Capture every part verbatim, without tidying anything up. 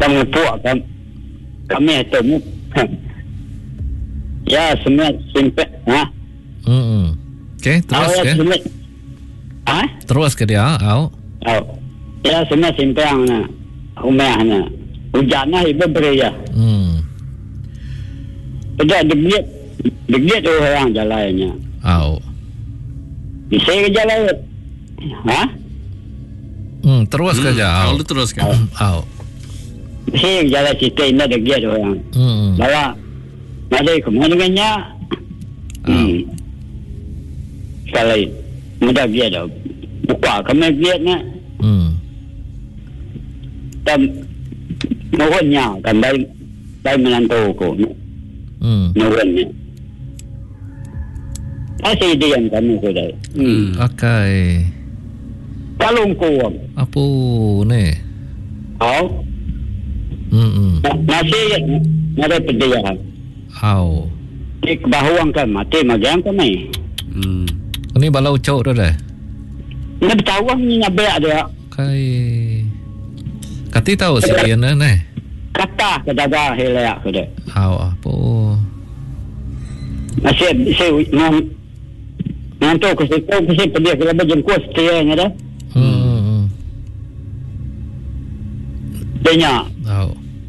Kami puak kami, kami itu ya semua simpan. Ha? Hmm. Okey, terus Awak ke? semua. Ha? Terus ke dia, au. Oh. Ya semua simpan na. Rumahnya. Hujan lah ibu beri ya. Hmm. Pada degit, degit orang jalannya. Au. Bisa ke jalan? Ha? Hmm, terus ke dia, au. Kalau terus kan. Au. Bisa ke jalan situ ini degit orang. Hmm. Bawa. Ada kemana dengannya? Hmm. Sekali. Mudah dia dah. Buka kami biarnya. Hmm. Dan nuhunnya kan baik baik menantu ko. Hmm. Nuhunnya. Masih dia yang kami sudah. Hmm. Okey. Kalau ko. Apa ni? Oh. Hmm. Masih ada pedihan. Au. Di kebahuan kan mati magian kami. Hmm. Ini balau cok dah dah. Ini bertawang ni nabek dia. Kai. Kati tahu si dia ni. Kata ke dadah helak ke dia. Au apa? Masih saya ngam nanti ke situ ke situ dia kalau berjengkut setianya dah. Hmm. Banyak. Au.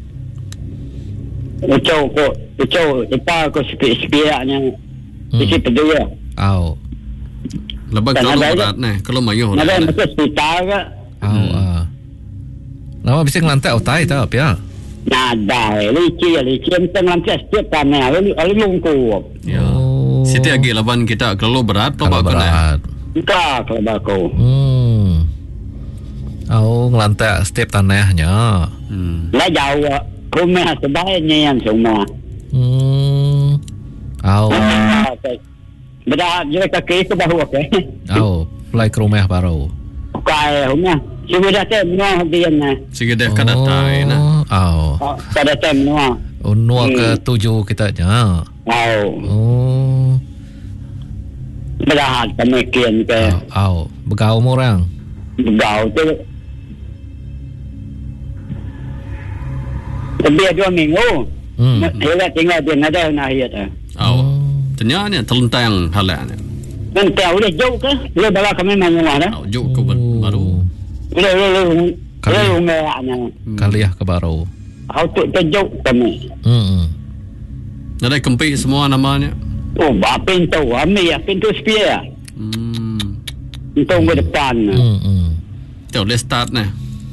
Ucau ko, ucau ipa ko sepi-sepiaknya. Isi peduli. Au. Lepas Dan kalau ada berat ni, kalau mayuh Ada lah. masuk hospital ke? Au ah. Nama bisa ngelantai otai tak ya? Nada, licin, licin teng lantai setiap tanah, lalu lalu lungku. Ya. Oh. Siti lagi laban kita kalau berat, Kalau apa berat. Entah kalau baku. Hmm. Au ngelantai setiap tanahnya. Hmm. Lah jauh, rumah sebaiknya yang semua. Hmm. Au. Berat je kaki ke bahu ke? Au. Mulai ke rumah baru. Kai rumah. Sudah tem nuah dia na. Sige deh kan datai na. Au. Oh, kada tem nuah. Unua ke tujuh kita nya. Au. Oh. Berat pemikiran ke. Au. Begau orang. Begau tu. Lebih dua minggu. Hmm. Dia tinggal di Nadal Nahiyat. Au. Ternyata ni telentang halak ni. Dan tahu dia jauh ke? Dia bala kami menguah dah. Au juk ke baru. Dia dia dia Kali. dia ngahnya. Kaliah ke baru. Au tu terjauh kami. Hmm. Ada kempik semua namanya. Oh, ba pintu, kami ya pintu spia. Hmm. Pintu ke depan. Hmm. Hmm. Teu boleh start ni.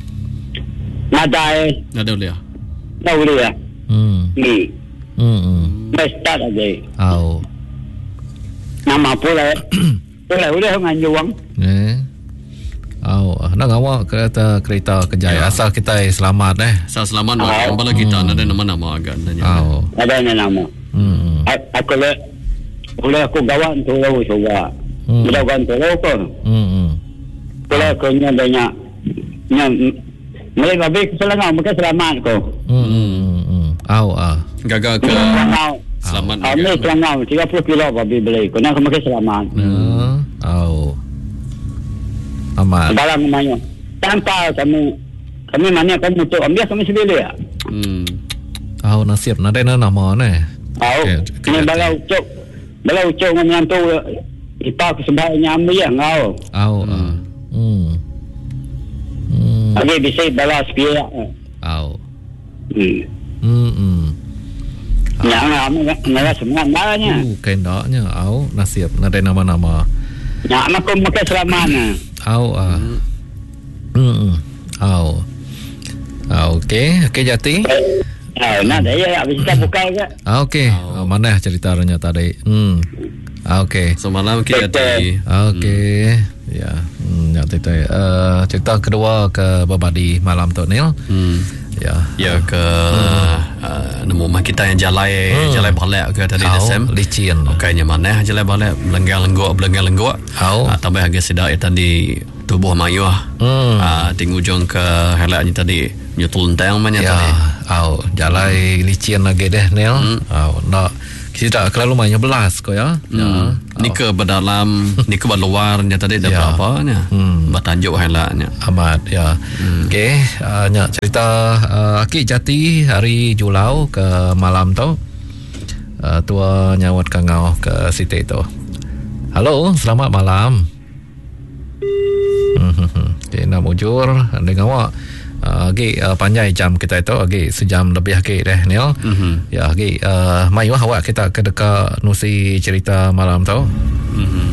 Nadai, Ada boleh. tahu dia. Hmm. Ni, Hmm. mesti ada. Au. Nama pula. Pula udah nganjuang. Eh. Au, nak awak kereta kereta kejaya. Asal kita selamat eh. Saya selamat nak kembali kita ada nama-nama agak tanya. Au. Ada nama. Hmm. A- Aku le, boleh aku gawan tu lalu coba. Hmm. Boleh gawan tu lalu ko. Hmm. Boleh aku nya banyak. Nya, mulai babi keselangan, maka selamat ko. Hmm. Hmm. Hmm. Au ah. Gagal ke Selamat. selamat Kami agak. selangau tiga puluh kilo babi beli. Kena aku makan selamat. Hmm. Au. Amat. Barang namanya. Tanpa kami kami mana kami tu ambil kami sendiri ya. Hmm. Au nasib nada nama ni. Tahu. Okey, Ini okey. balau ucuk. Balau ucuk dengan tu ipa aku sebaiknya ambil ya ngau. Au ah. Hmm. Hmm. Lagi bisa balas biaya. Au. Hmm. Hmm. Hmm. Yang kami nara semua naranya. Uh, kendaknya au nasib nada nama-nama. Nak makan makan selamanya. Au ah. Hmm. Au. Ah, okey, okey Jati. Ah, nak dah ya habis kita buka ke. Ah, okey. Oh. Mana ceritanya tadi? Hmm. Ah, okey. Semalam kita di Ah, okey. Ya. Hmm, ya tadi. Uh, cerita kedua ke Babadi malam tu Nil. hmm. Ya. Ya ke uh, nemu mah kita yang jalai Hmm. jalai balik ke tadi Au, desem. licin. Okeynya mana jalai balik melenggang-lenggok belenggang-lenggok. Au. Ah, tambah agak sedap tadi tubuh mayuh. Hmm. Ah, di ujung ke helaknya tadi nyetul tentang mana Ya, tadi. au jalai licin lagi deh Nil. Hmm. Au nak Kita kalau lumayan belas ko ya. Hmm. Ya. Ni ke berdalam, ni ke berluar nya tadi dah Ya. berapa nya. Hmm. Bertajuk halaknya. Amat ya. Hmm. Okey, uh, nya cerita uh, Aki Jati hari Julau ke malam tu. Uh, tua nyawat kangau ke Siti tu. Halo, selamat malam. Hmm. Okey, nak mujur dengan awak. Uh, okay, uh, panjang jam kita itu okay, sejam lebih okay, deh Neil. Mhm. Ya okay, uh, mayu awak kita ke dekat nusi cerita malam tu. Mhm.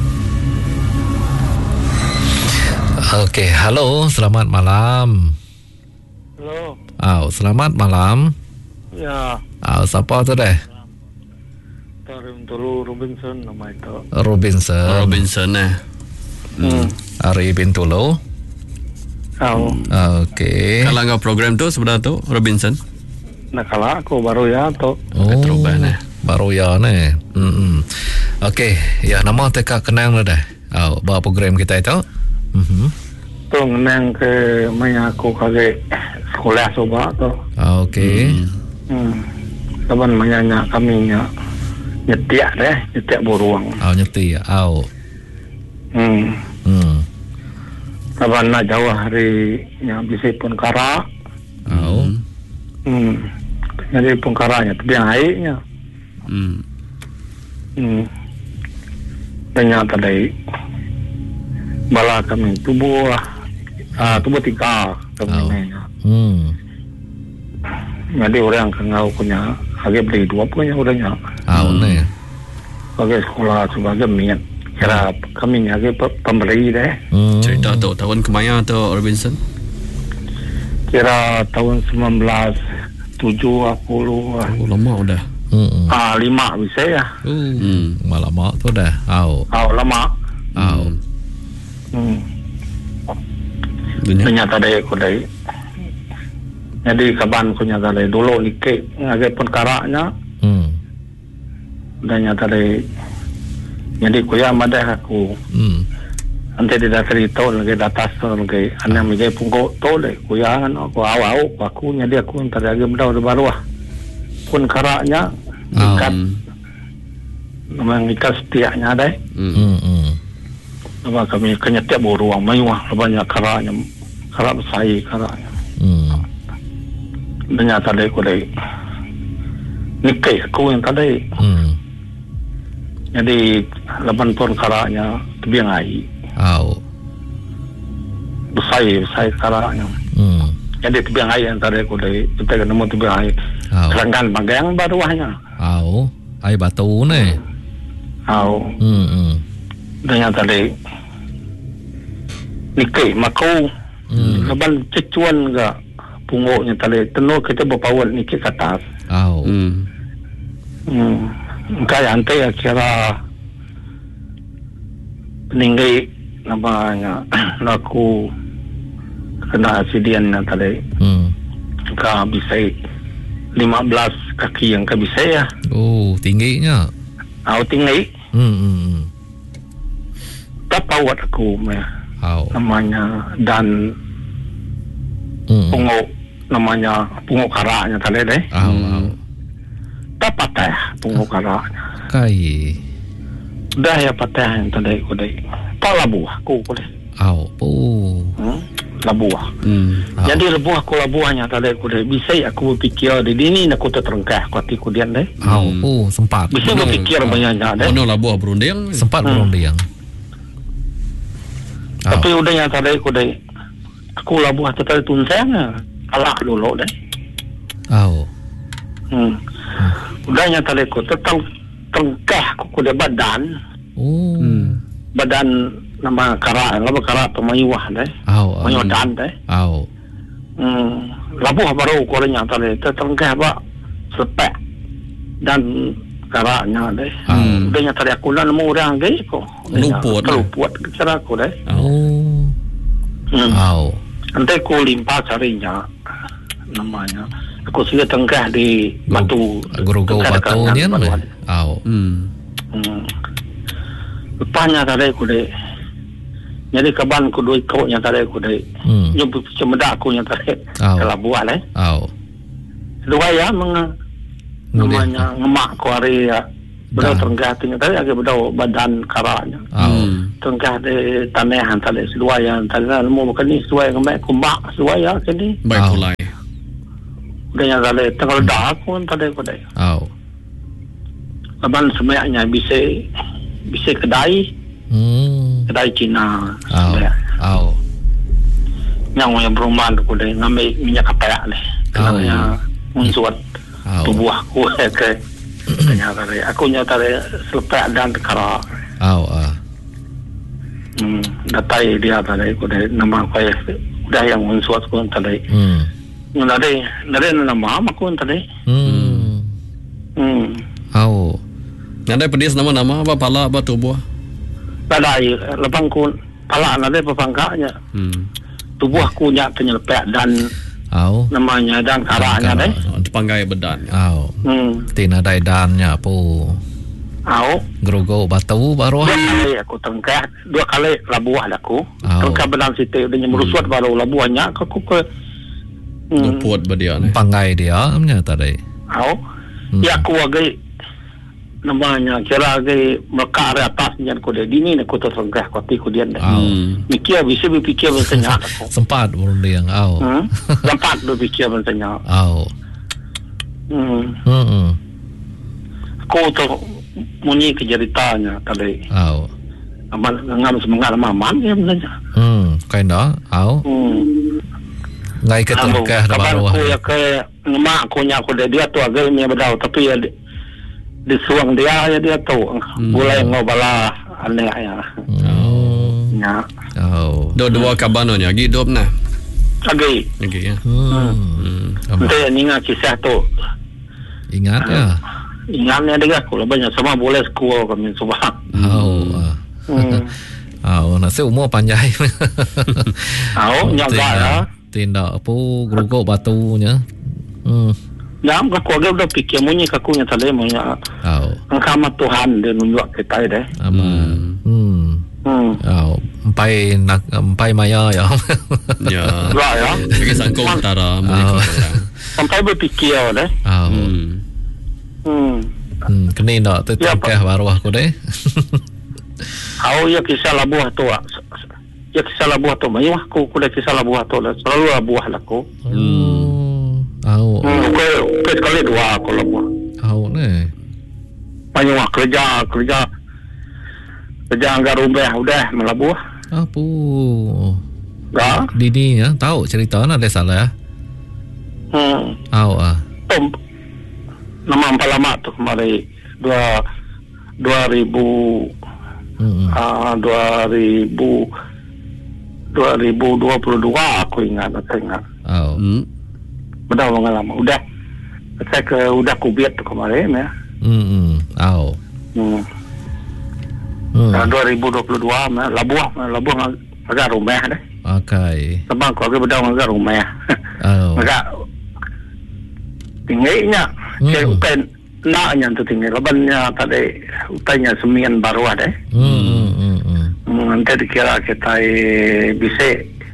Okay, halo, selamat malam. Halo. Oh, selamat malam. Ya, Oh, siapa tu deh? Tarim Tulu Robinson nama itu. Robinson. Robinson eh. Hmm. Ari bin Tulu. Tahu. Okay. Kalau ngau program tu sebenarnya tu Robinson. Nah kalau aku baru ya tu. Oh, Petroban, eh. baru ya ni. Hmm. Okay, ya nama teka kenang lah dah. Oh, bawa program kita itu. Mhm. Tu neng ke mana aku kage sekolah coba tu. Okay. Hmm. Kapan mana kami nya nyetiak deh, nyetiak burung. Oh, nyeti. Oh. Hmm. Hmm. Kapan nak jauh hari yang bisa pun kara. Oh. Hmm. Jadi pun karanya tu biang airnya. Hmm. Hmm. Ternyata dari bala kami tubuh lah. Ah, tubuh tiga kami Oh. ni. Hmm. Jadi orang kengau punya agak beli dua punya orangnya. Oh, ni. Sebagai sekolah sebagai minat. Kira kami ni agak pe- pemberi deh. Hmm. Cerita tu tahun kemana tu Robinson? Kira tahun sembilan belas tujuh puluh Oh, lama dah. Hmm. ah lima bisa ya. Uh. Hmm. Malam mak tu dah. Oh. Ah lama. Oh. Hmm. Dunia. Ternyata dari aku dari. Jadi kaban aku nyata dari dulu nikah agak pun karaknya. Hmm. Dan nyata dari. Jadi aku ya madah aku. Hmm. Nanti dia dah cerita lagi datas tu lagi. Anak mijai pungkau tu deh. Aku ya kan aku awal aku jadi aku entar lagi benda baru ah. Pun karaknya ikat. Hmm. Memang ikat setiaknya deh. Hmm. Hmm. Hmm. Nama kami kena tiap buruang mayuah banyak karaknya. Karak besai karaknya. Hmm. Dan nyata dari aku dari. Nikah aku yang tadi. Hmm. Jadi lapan pun karaknya tebiang air. Oh. Besar besar karaknya. Hmm. Jadi tebiang air yang tadi aku dari kita kena nemu tebiang air. Oh. Keranggan banggang baru hanya. Oh. Air batu ni. Au. Hmm. Hmm. Dan yang tadi nikah maku. Hmm. Lapan cecuan ke punguknya tadi. Tenuk kita berpawal nikah ke atas. Oh. Hmm. Hmm. Kaya ante kira peninggai namanya laku kena accident yang tadi Hmm. ka bisa lima belas kaki yang ka bisa ya. Oh, tingginya. Aku tinggi Hmm. Hmm. Hmm. tak pawat aku me, Oh. namanya dan Hmm. punguk namanya punguk karaknya tadi deh. Oh. Oh. Tak patah punguk karaknya. Kai. Dah ya patah yang tadi aku deh. Tak labuh aku aku deh. Oh. Oh. Hmm? Labuh. Hmm. Oh. Jadi lebuh aku labuhnya tadi aku deh. Bisa aku berfikir di sini aku terterengkah aku hati aku dian deh. Oh. Hmm. Oh. Sempat. Bisa Mana- berfikir ah. banyaknya deh. Mana lah buah berunding? Sempat Hmm. berunding. Oh. Tapi udah yang tadi aku deh. Aku labuh tadi tunsang kalah dulu deh. Oh. Hmm. Udah yang tadi aku tetang terengkah aku deh badan. Oh. Hmm. Badan nama karak, nama karak pemayuah deh. Oh. Oh. Mayuah dan deh. Oh. Hmm. Labuh baru aku yang tadi terengkah pak sepek dan karaknya deh. Hmm. Udah yang tadi aku lah nemu orang gay kok. Luput lah. Luput cara aku deh. Oh. Hmm. Oh. Nanti aku limpah carinya namanya. Aku sudah tengah di batu. Guru-guru tengah batu dekat ni dengan kan? batu. Oh. Hmm. Hmm. Lepasnya tadi aku deh. Jadi kaban aku dua kau yang tadi aku deh. Hmm. Nyebut semedak aku yang tadi. Oh. Kalau buat eh. Oh. Dua ya meng namanya ngemak ku hari ya. Bedau tenggah tinggal tadi agak bedau badan karaknya. Au. Tenggah di tanehan tadi seluaya tadi lah mau makan ni seluaya ngemak ku mak seluaya kini. Baik pulai. Udah yang tadi tengah dah pun tadi ku deh. Au. Laban semuanya bisa bisa kedai. Hmm. Kedai Cina. Au. Au. Yang yang perumahan ku deh ngambil minyak kapak ni. Kenapa mensuat tubuh aku ke ternyata aku nyata selepas dan kara. Au ah. Hmm, datai dia tadi aku dah nama aku udah yang mensuat aku tadi. Hmm. Nade nade nama aku tadi. Hmm. Hmm. Au. Nada pedis nama-nama apa pala apa tubuh? Tadi lepang ku pala nade pepangkanya. Hmm. Tubuh aku nya ternyata dan Au. namanya dan karanya deh. Dipanggai bedan. Au. Hmm. Tina dai dannya po. Au. Grogo batu baru. Dua kali aku tengkah, dua kali labuah aku. Au. Tengkah benar situ dia merusut baru labuahnya aku ke Hmm. Puat badia ni. Panggai dia namanya tadi. Au. Hmm. Ya aku agak namanya kira agak mereka atasnya aku dia dini aku tertengkah aku tiku dia deh. Au. Mikir bisa berpikir bertanya aku. Sempat burung dia au. Hmm. Sempat berpikir bertanya. Au. Hmm. Hmm. Aku tu munyi kejeritanya tadi. Au. Aman ngam semangat maman dia bertanya. Hmm, kain dah. Au. Hmm. Ngai ke tengkah dah baru. Aku ya ke ngemak aku nya aku dia dia tu agak ni bedau tapi ya di, di suang dia ya dia tu boleh ngobala aneh ya. Oh. Ya. Oh. Do dua kabanonya lagi dop nah. Lagi. Lagi ya. Hmm. Hmm. Itu yang ingat kisah tu. Ingat ya. Ingatnya dia aku lah banyak sama boleh sekolah kami semua. Oh. Hmm. Oh, nasi umur panjang. Au nyaga ya. Tindak apa gerogok batunya. Hmm. Ya, aku agak udah fikir munyi kakunya tadi munyi. Oh. Engkau Tuhan dia nunjuk kita deh. Aman. Hmm. Hmm. Oh, empai nak empai maya ya. Ya. Lah ya. Lagi sangkau utara. Oh. Sampai berfikir deh. Oh. Hmm. Hmm. Hmm, kini nak tu Ya, tengkah baru aku deh. Au ya kisah labuah tu. Ya kisah labuah tu. Mayu aku kuda kisah labuah tu lah. Selalu labuah lah aku. Hmm. Oh. Hmm. Ke ke sekali dua aku labuah. Oh ni. Mayu kerja kerja kerja anggar rumah udah melabuah. Apa? Dah. Dini ya, tahu cerita nak ada salah. Hmm. Oh ah. Tom. Nama empat lama tu mari dua dua ribu Hmm. ah dua ribu dua ribu dua puluh dua aku ingat aku ingat. Oh. Hmm. Benar pengalaman. Udah saya ke udah kubiat tu kemarin ya. Hmm. Oh. Hmm. Hmm. Tahun dua ribu dua puluh dua mah labuah labuah agak rumah deh. Okay. Sebab kau agak bedah agak rumah. Oh. Agak tingginya. Hmm. Saya utain naknya tu tinggi. Lebannya tadi utainya semian baru ada. Hmm. Hmm. Hmm. Nanti dikira kita eh, bisa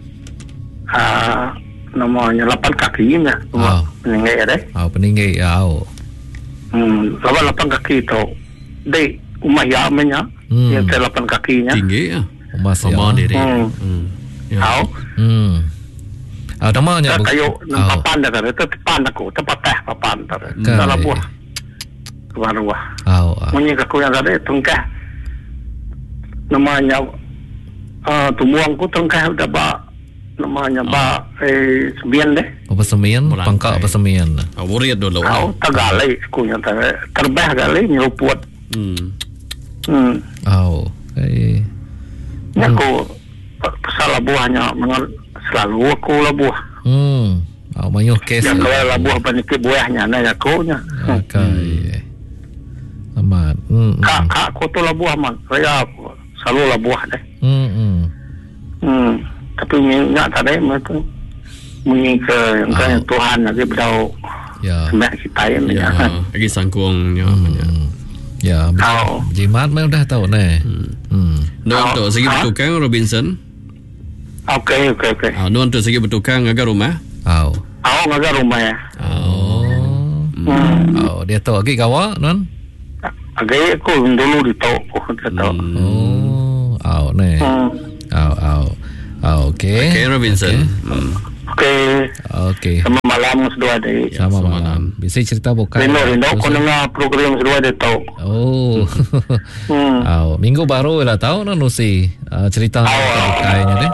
ah namanya lapan kakinya. Oh. Tinggi ada. Oh, peninggi ya. Oh. Hmm, lapan lapan kaki tu. Di rumah yamnya. Hmm. Yang lapan kakinya. Tinggi ya. Mas ya. Sama diri. Hmm. Hmm. Ya. Tahu? Hmm. Ah, namanya Tak kayu oh. papan dah tadi. Itu papan aku. Tempat teh papan tadi. Kai. Dalam buah. Baru buah. Oh. Ah. Munyi aku yang tadi tengkah. Namanya uh, tumuangku tengkah udah ba namanya ba eh sembian deh. Apa semian? Mulai. Pangkak apa semian? Ah, wuriat dulu. Tahu tagali aku yang tadi. Terbeh kali nyeruput. Hmm. Hmm. Oh. Eh. Ini aku salah buahnya mengal selalu aku lah buah. Hmm. Oh, mayuh kes. Ya kalau lah buah banyak buahnya nah aku nya. Okay. Amat. Hmm. Kak kak aku tu lah buah man. Saya selalu lah buah deh. Hmm. Hmm. Hmm. Tapi minyak tadi mereka munyi ke yang Ah. Tuhan lagi berau Ya. semak kita ini. Ya. Lagi sangkungnya. Hmm. Ya. Tahu. Jimat mah udah tahu nih. Hmm. No untuk segi Ah. bertukang Robinson. Okey okey okey. Ah, no untuk segi bertukang agak rumah. Oh. Awak agak rumah ya. Oh. Hmm. Oh, dia tahu lagi kawa, non? Agak aku dulu di tau, aku tak tahu. Oh, au ne. Hmm. Au, au. Au, okey. Okay, Robinson. Hmm. Okey. Okey. Sama malam sedua deh. Sama sama malam. Bisa cerita bukan? Rino, Rino, aku dengar program sedua deh tau. Oh. Hmm. Au, minggu baru lah tahu non Nusi. Uh, cerita kayaknya deh.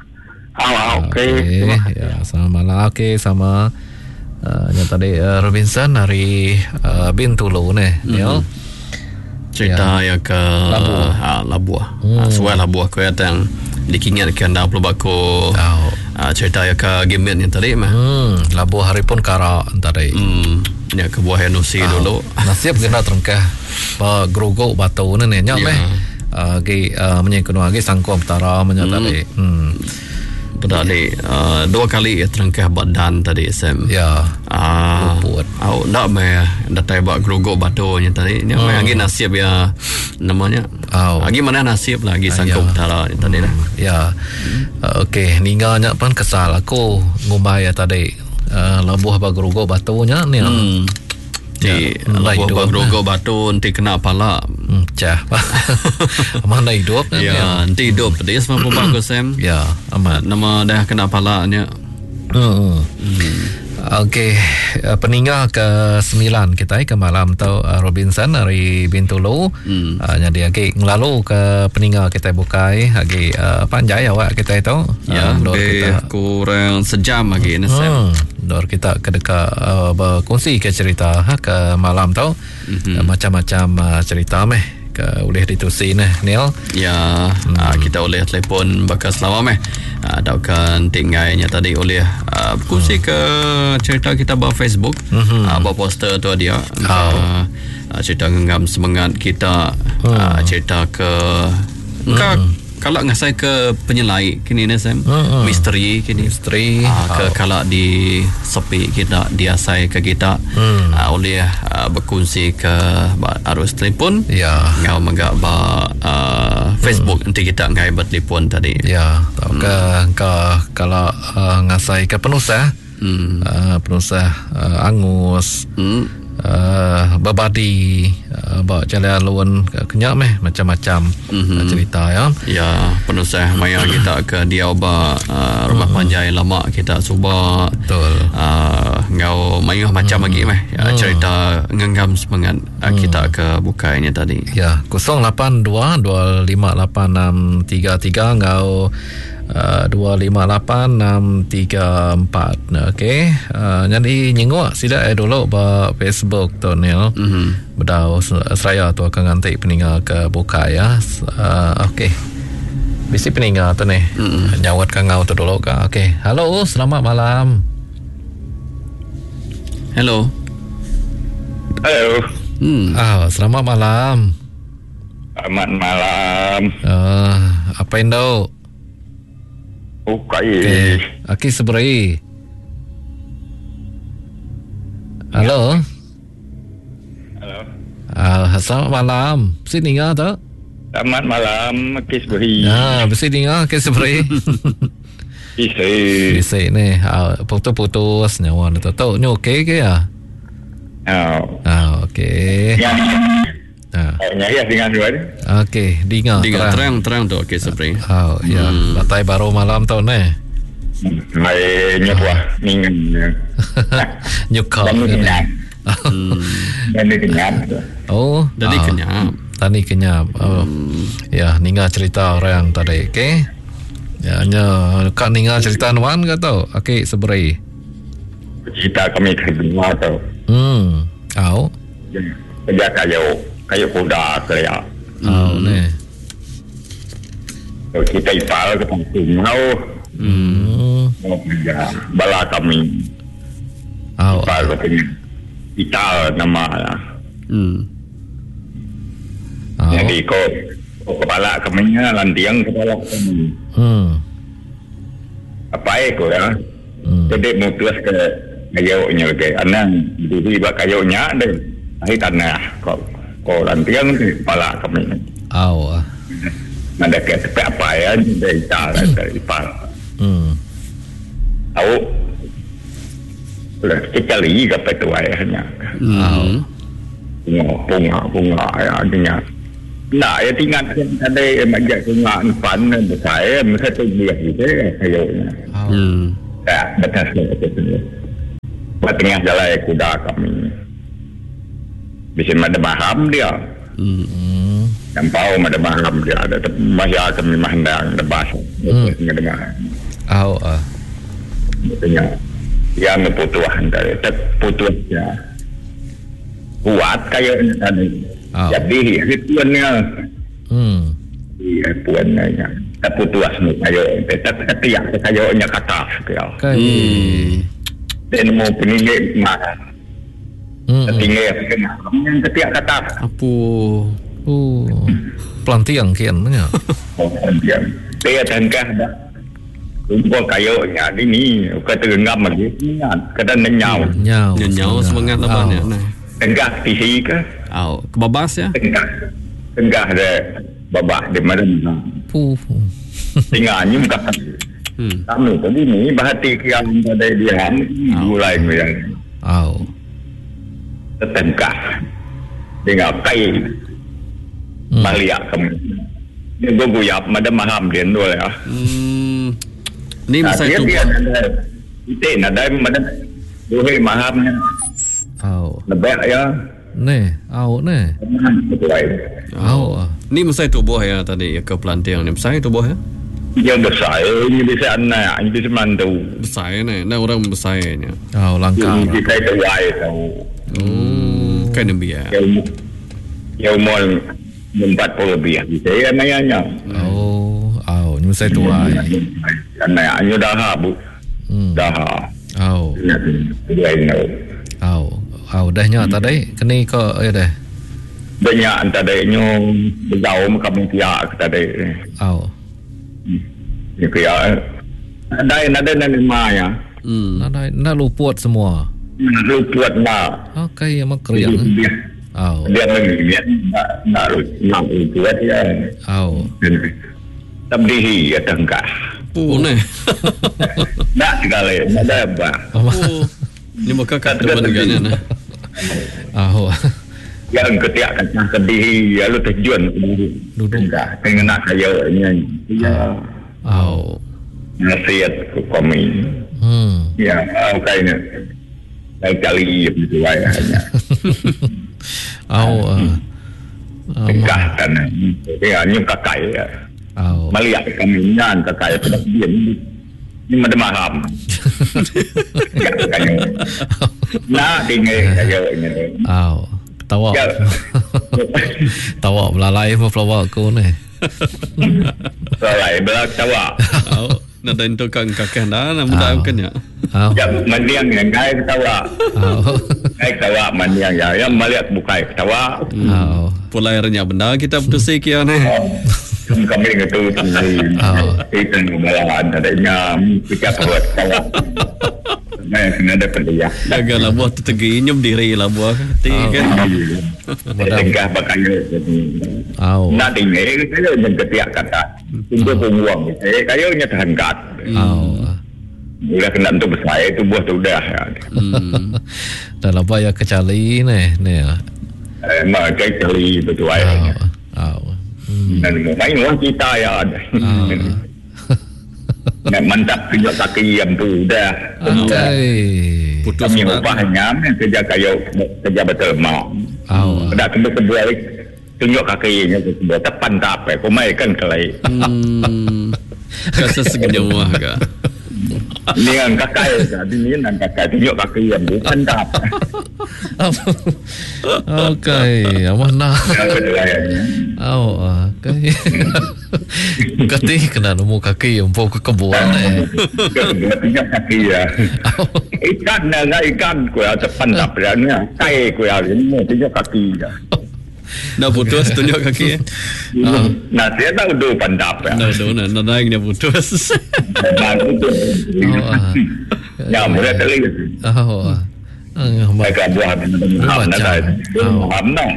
Ah, okey. Okey. Ya, sama malam. Okey, sama uh, yang tadi uh, Robinson dari uh, Bintulu ne. Hmm. Ya. Cerita ya. yang ke Labuh. ha, Labuh. Hmm. Ha, Suai Labuh aku yang dikingatkan dah perlu baku Au. ha, cerita yang ke game yang tadi mah. Hmm, labu hari pun kara tadi. Hmm, ni ke buah Nusi dulu. Nasib kena terengkah pa grogo batu ne ne nya Ya. meh. Uh, gi uh, menyekuno agi sangkom tara menya Hmm. tadi. Hmm. Tadi uh, dua kali ya terengkah badan tadi Sam. Ya. Ah, Luput. au ndak me datai bak grogok batunya tadi. Ni hmm. lagi nasib ya namanya. Au. Lagi mana nasib lagi sangkut ya. tara ni tadi dah. Ya. Uh, okey, ninganya pun kesal aku ngumbai ya tadi. Uh, labuh ba grogo batunya ni. Hmm. Di Ya, labuh hidup, bak grogok batu nanti kena pala. Hmm, cah. Mana hidup kan? Ya, nanti hidup dia semua pun bagus Sam. Ya, aman. Nama dah kena palanya. Hmm. Okey, uh, peninggal ke sembilan kita ke malam tu uh, Robinson dari Bintulu. Hmm. Uh, jadi lagi ngelalu ke peninggal kita bukai lagi uh, panjai awak kita itu. Ya, uh, dor lebih kita kurang sejam lagi ni Sam. Hmm, dor kita ke dekat uh, berkongsi ke cerita ha, ke malam tu. Mhm. Uh, macam-macam uh, cerita meh ke boleh ditusi ni Neil. Ya, hmm. uh, kita oleh telefon bakas lama meh. Uh, daukan tinggalnya tadi oleh uh, berkongsi hmm. ke cerita kita bawa Facebook. Mhm. Uh, bawa poster tu dia. Oh. Uh, uh, cerita genggam semangat kita. Hmm. Uh, cerita ke engkau Hmm. kalau ngasai ke penyelai kini ni Sam. Hmm. Misteri kini. Isteri Uh, ke oh. kalau di sepi kita dia sai ke kita Hmm. uh, oleh uh, berkongsi ke arus telefon. Ya. Ngau megak ba uh, Facebook hmm. nanti kita ngai bertelefon tadi. Ya, tahu ke ke kalau uh, ngasai ke penusah, Hmm. uh, penusah uh, angus, Hmm. uh, babadi, uh, bawa jalan luan kenyak meh macam-macam Mhm. uh, cerita ya. Ya, penusah maya kita ke dia ba uh, rumah panjai lama kita cuba Betul. uh, ngau mayuh macam lagi meh ya, cerita ngenggam semangat uh, kita ke bukainya tadi. Ya, kosong lapan dua dua lima lapan enam tiga tiga ngau uh, dua lima lapan enam tiga empat. Okey. Uh, jadi nyengok sila eh dulu ba Facebook tu Neil. Mhm. Bedau seraya tu akan ngantik peninggal ke buka ya. Uh, Okey. Bisi peninggal tu ni. Mm-mm. Nyawat ke ngau tu dulu ka. Okey. Halo, selamat malam. Hello. Halo. Hmm. Ah, selamat malam. Selamat malam. Uh, apa indo? Bukai. Okey. Aki seberi. Halo. Halo. Ah, selamat malam. Sini ngah tu? Selamat malam, Kis Beri. Ya, besi ngah ke seberi. Bisa. Bisa ni. Ah, putus-putus nyawa tu tu. Ni okey ke ya? Oh. Ah, okey. Ya. Ah, Nyari dengan dua. okey. Dengar Dengar terang. terang terang tu okey Sabri. Oh, ya. Hmm. Batai baru malam tu ni. Mai nyebuah minggu. Nyuka. Dan ke ni? kenyang. Hmm. Dan kenyang. Oh, Jadi ah, kenyap. Tani kenyap. Oh. Ya, ninga cerita orang tadi, okey? Ya, nya kak ninga cerita nuan ke tau? Okey, seberi. Cerita kami kedua tu. Hmm. Au. Kerja kayu, kayu kuda kerja. Au ni. Kita ipal ke Panggung mau Hmm. mau kerja. Bala kami Au. ipal ke sini. Ital nama lah. Hmm. Au. Jadi ko ko kepala kami lantiang kepala kami. Hmm. Apa ko ya? Hmm. Jadi mutus ke kayunya ke anang di bak kayunya deh. Ahi tanah ko ko lantiang ke kepala kami. Au. ah. Ada ke tepi apa ya dari ital dari ipal. Hmm. Tahu Kecali ke apa tu ayahnya. Hmm. Bunga, bunga ya artinya. Nah, ya tinggal ada majak bunga empan besar, mesti tu dia gitu kayaknya. Hmm. Ya, betul betul. Buat tengah jalan kuda kami. Bisa ada paham dia. Hmm. Hmm. Tampau ada paham dia ada maya kami mandang ada bahasa. Enggak ada. Au ah. Betulnya yang kebutuhan dari terputusnya buat kayak tadi. Oh. Jadi ritualnya Hmm. iya puannya terputusnya kayak tetap ketiak kayaknya kata sekali. Kai. Hmm. Dan mau penilai mana Hmm. tinggal yang ketiak kata Apa? Oh. Pelantiang kian nya. dia dia tengah dah Umpo kayaknya di ni kata genggam lagi kata nenyau Nyau. Nyaw semangat apa ni? Nah. tengah tisi ke Au, kebabas ya? tengah tengah ada babak di mana Puh. tinggal nyum kata Hmm. kami tadi ni bahati yang ada dia mulai yang Au. tengah tinggal kai Hmm. balik kami ni gue guyap ada maham dia tu ya Hmm. Ni nah, masa dia itu dia ada itu ada mana dua mahamnya Au. lebih ya Ne, au ne. betul Au. ah. Ni masa itu buah ya tadi ya ke pelantiang ni. Besar itu buah ya? yang besar ini bisa anak ini bisa mantu Besar ni. Nah orang besarnya. Au langkah. ini bisa itu wai tahu Hmm. Kan dia biar. yang yang mau empat puluh lebih bisa ya nanya Oh, au nyu sai tuai. anak anyu dah bu Hmm. dah Au. ya dia ini Au. Au dah nya tadi keni ko eh dah. banyak antara nyu berjauh kami pihak tadi Au. ni pihak ada ada nanti maya Hmm. Nah, nah luput semua. lu buat nak Okay, mak kriang. dia Au. dia mengingat nak nak nak buat ya Au. tabdihi ya tengkah Oh ni. nak sekali ada apa Oh. Ni muka kat depan kan nah. Au. yang ketiak kacang tabdihi ya lu terjun Duduk. enggak pengen nak kayaknya ya Au. nasihat ke kami Hmm. ya kayaknya lain kali begitu ya hanya Au. ah. Ah, tengkah kan ya ni kakak ya Au. melihat kami nyan kakak ya dia ni ni ada maham ya kayaknya nah tinggal kayaknya Au. Tawa. ya Tawa belalai apa pelawak aku ni. selai belak tawa Au. Nak dan tukang kakak dah nak mudah kan ya. Au. ya mandiang yang gaya ketawa Au. gaya ketawa mandiang ya yang melihat bukai ketawa Au. Pula airnya benda kita putus sekian ni. kami itu sendiri itu ngelawan adanya kita buat ketawa nah kena ada pendiak Jaga lah buah tu tegi nyum diri lah buah hati kan. tengah bakanya Au. nak tinggal saya yang ketiak kata untuk penguang saya kayaknya terangkat Au. udah kena untuk besar itu buah tu dah Hmm. Dalam bayar kecali ni ni. eh mak kayak kali betul Au. ayah Au. Hmm. dan main orang kita ya ada Au. nak mantap tunjuk kaki yang tu dah Okay. Putus kami surat. upahnya kerja kayak kerja betul mau Au. dah tunjuk kedua tunjuk kakinya kedua tepan tak apa kau main kan kelai Hmm. Kasa segenjang muah kak. ni kan kakak ya ni kan kakak tunjuk kaki yang bukan tak apa Okay. Mana? betul ayahnya Au. Okay. Kati kena nemu kaki yang pun ke kebun eh. kedua tunjuk kaki ya ikan naga ikan kau ya tepan tak apa kai kau ya ini tunjuk kaki ya Dah putus tunjuk kaki. nah saya tahu dulu pandap ya Dah dah nak nak naik dia putus. nah itu ya boleh terlihat Au. Ah, mereka buah dengan ham nak ham nak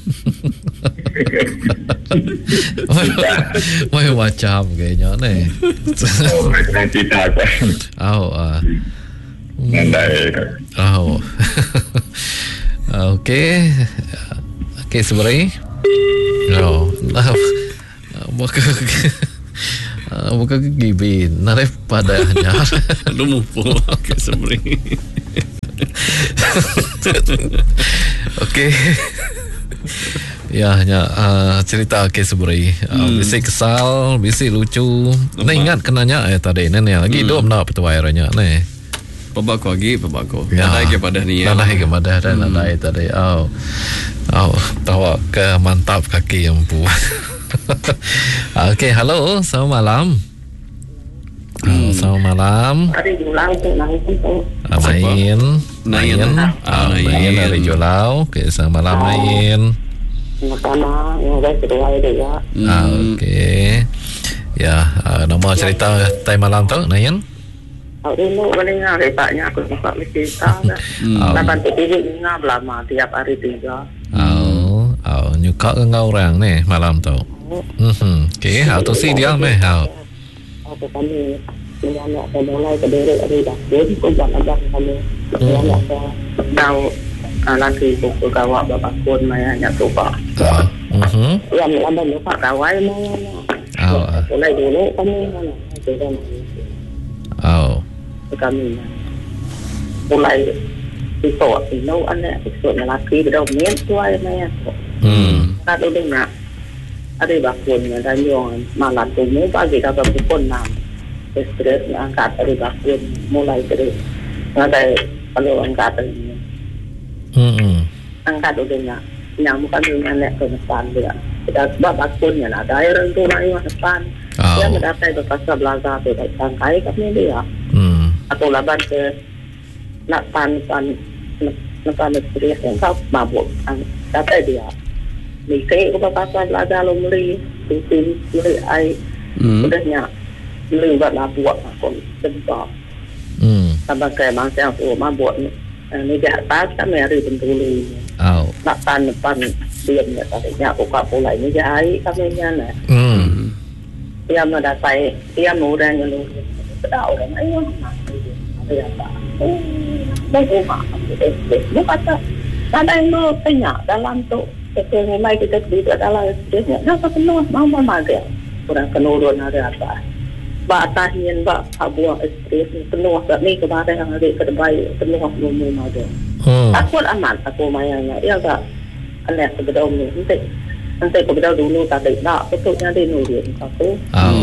Mai macam kayaknya ni. oh cerita aku Au. ah. Nandai. Oh. Okey. Okey sebenarnya. No. Bukan bukan gibin. Narif padanya. Lumpuh. Okey sebenarnya. Okey. Ya, hanya uh, cerita ke seberi. Uh, hmm. Bisi kesal, bisi lucu. Nah ingat kenanya eh tadi nenek lagi hidup hmm. nak petuairanya nih. Pebako lagi, pebako. Ya. Nadai kepada ni. Nadai kepada dan hmm. nadai tadi. Oh, oh, tawa ke mantap kaki yang buat. Okey, halo, selamat malam. Hmm. Selamat malam. Hari Julau tu langsung tu. Nain, Nain, Nain dari Julau. Okey, selamat malam Nain. Sama yang saya kedua dia. Okey. Ya, uh, nama cerita time malam tu Nain? Oh, dulu mendengar repaknya aku sempat cerita. Lapan tu tiga dengar lama tiap hari tiga. Oh, oh, nyuka ke ngau orang ni malam tu. Hmm, okey, atau si dia meh. Oh. Aku kami menyanyi ke mulai ke diri ada dah. Jadi pun jangan ada kami. Menyanyi ke tahu lagi buku kawak bapak pun mayanya tu pak. Ah, mhm. Yang lama ni pak kawai mayanya. Oh. Mulai dulu kami mana. Oh. Kami mulai disot ino ane disot lelaki dah mian tuai mayanya. Hmm. Kalau dengar ada bakun yang dan yang malam tu mu bagi dapat pun nam. Stres angkat dari bakun mulai dari ada kalau angkat ini. Hmm. Angkat tu dengar yang bukan dengan nak ke depan dia. Kita sebab bakunnya ada orang tu mai depan. Dia mendapat berpasal belajar tu dari tangkai kami dia. Hmm. Atau laban ke nak pan pan nak pan stres yang kau mabuk. Dapat dia. Mikir ko pasal belajar lo muli, tutin muli ai. Udahnya muli buat labuak aku sebab. Hmm. Sabab ke masa aku mabuk ni dia pas kami hari bentulu. Oh. Nak pan pan dia ni tadinya aku kau pulai ni jai kami nyana. Hmm. Dia mana dapat dia mudah nyelu. Tahu orang ayo nak dia apa. Dah rumah aku dia kata ada yang tanya dalam tu ketika mai kita di dalam dia nak penuh mau memakai kurang kenurun ada apa batahin ba abuah stres penuh tak ni kemarin yang ada ke depan penuh belum ada takut aman aku mayanya ya tak aneh sebelum ni nanti nanti kebetul dulu tadi tak betulnya di nurun aku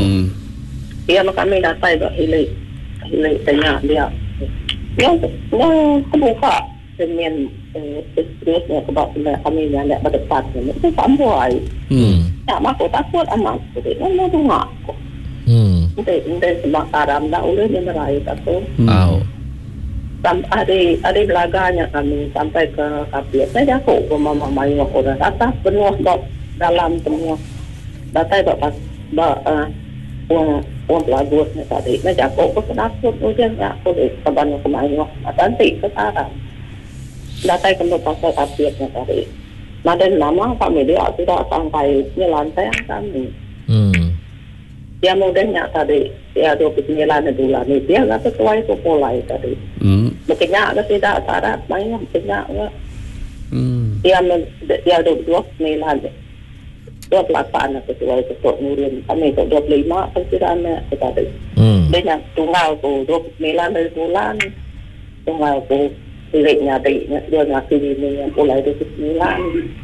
dia kami dapat ba hilik hilik tanya dia yang yang kebuka dengan stresnya sebab kami yang nak berdepan ni itu sampai. Hmm. Ya mak takut amat. Jadi mana tu mak. Hmm. Nanti nanti sebab karam dah oleh dia meraih aku. Oh. Sampai ada ada belaganya kami sampai ke kapir. Saya aku ke mama mayu aku dah atas penuh dok dalam semua. Datai dok pas ba uang uang belagus ni tadi. Saya aku ke takut ujian aku di kaban aku mayu. Nanti ke karam. Datai kembali pasal tabiatnya tadi. Ada nama kami dia tidak sampai nyelantai kami. Hmm. Dia mudahnya tadi dia dua puluh sembilan bulan ni dia nggak sesuai populai tadi. Hmm. Mungkinnya ada tidak syarat, banyak mungkinnya enggak. Hmm. Dia dia dua puluh sembilan, dua puluh delapan sesuai sesuai nurin. Kami itu dua puluh lima perkiraan tadi. Hmm. Dia tunggal tu dua puluh sembilan bulan, tunggal tu. Biliknya di dia nak ini yang mulai dari sembilan.